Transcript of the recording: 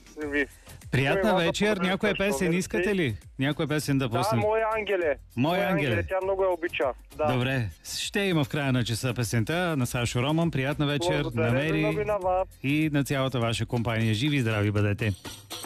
ви. Приятна вечер. Някоя песен искате ли? Някоя песен да пуснем? Да, Мои ангеле. Мои ангеле. Тя много я обича. Да. Добре. Ще има в края на часа песента на Сашо Роман. Приятна вечер. Благодаря Намери много и на вас. и на цялата ваша компания. Живи и здрави бъдете.